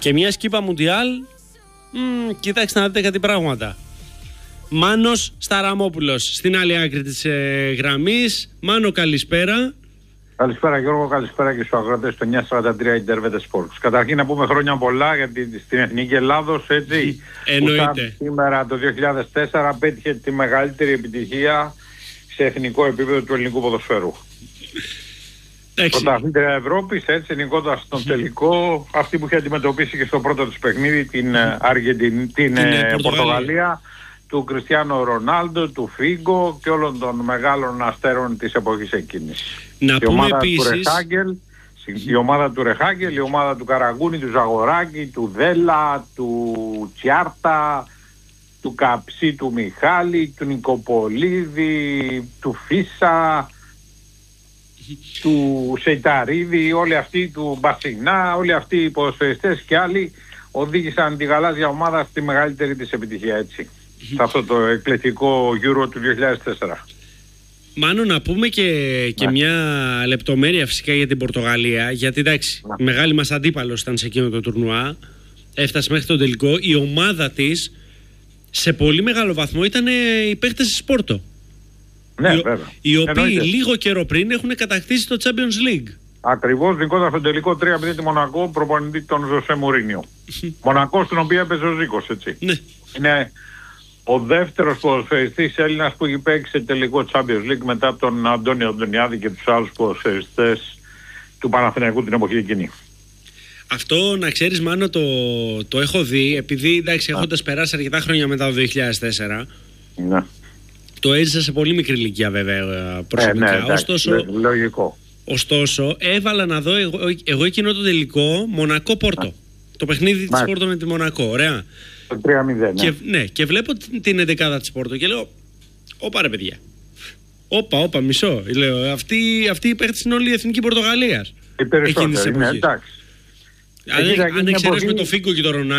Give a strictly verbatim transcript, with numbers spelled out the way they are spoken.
Και μια σκήπα Μουντιάλ, μ, κοιτάξτε να δείτε κάτι πράγματα. Μάνος Σταραμόπουλος στην άλλη άκρη της ε, γραμμής. Μάνο, καλησπέρα. Καλησπέρα Γιώργο, καλησπέρα και στους αγρότες του εννιακόσια σαράντα τρία Intervete Sports. Καταρχήν να πούμε χρόνια πολλά γιατί στην Εθνική Ελλάδος, έτσι, εννοείται, που σήμερα το δύο χιλιάδες τέσσερα πέτυχε τη μεγαλύτερη επιτυχία σε εθνικό επίπεδο του ελληνικού ποδοσφαίρου. Πρωταθλήτρια Ευρώπης, έτσι, νικώντας στον τελικό αυτή που είχε αντιμετωπίσει και στο πρώτο της παιχνίδι την Αργεντινή, την, την Πορτογαλία, Πορτογαλία, του Κριστιάνο Ρονάλντο, του Φίγκο και όλων των μεγάλων αστέρων της εποχής εκείνης. Να η, πούμε ομάδα επίσης... του Ρεχάγκελ, η ομάδα του Ρεχάγκελ, η ομάδα του Καραγκούνη, του Ζαγοράκη, του Δέλα, του Τσιάρτα, του Καψί, του Μιχάλη, του Νικοπολίδη, του Φίσα, του Σεϊταρίδη, όλοι αυτοί, του Μπασινά, όλοι αυτοί οι ποδοσφαιριστές και άλλοι οδήγησαν τη γαλάζια ομάδα στη μεγαλύτερη της επιτυχία, έτσι, σε αυτό το εκλεκτικό Euro του δύο χιλιάδες τέσσερα. Μάνο, να πούμε και, και μια λεπτομέρεια φυσικά για την Πορτογαλία, γιατί εντάξει, η μεγάλη μας αντίπαλος ήταν σε εκείνο το τουρνουά, έφτασε μέχρι τον τελικό. Η ομάδα της σε πολύ μεγάλο βαθμό ήταν οι παίχτες της Πόρτο. Ναι, οι, βέβαια. Οι οποίοι Εννοείται. λίγο καιρό πριν έχουν κατακτήσει το Champions League. Ακριβώς, νικώντας στον τελικό τρία μηδέν τη Μονακό, προπονητή τον Ζωσέ Μουρίνιο. Μονακό στην οποία έπαιζε ο Ζήκος, έτσι. Ναι. Είναι ο δεύτερος ποδοσφαιριστής Έλληνας που έχει παίξει σε τελικό Champions League μετά από τον Αντώνιο Αντωνιάδη και τους άλλους ποδοσφαιριστές του Παναθηναϊκού την εποχή εκείνη. Αυτό να ξέρεις, Μάνο, το, το έχω δει, επειδή εντάξει, έχοντας περάσει αρκετά χρόνια μετά το δύο χιλιάδες τέσσερα. Ναι. Το έζησα σε πολύ μικρή ηλικία βέβαια προσωπικά. Ε, ναι, ωστόσο, λογικό. Ωστόσο, έβαλα να δω εγώ, εγώ εκείνο το τελικό Μονακό Πόρτο. Το παιχνίδι της Πόρτο με τη Μονακό. Ωραία. Το τρία μηδέν. Ναι. Και, ναι, και βλέπω την εντεκάδα της Πόρτο και λέω, όπα ρε παιδιά. Όπα, όπα, μισό. Λέω, αυτοί, αυτοί οι παίχτες είναι όλοι η εθνική Πορτογαλίας. Οι περισσότεροι, ναι, εντάξει. Αν, αν εξαιρέσουμε το Φίγκο και το Ρονάλντο.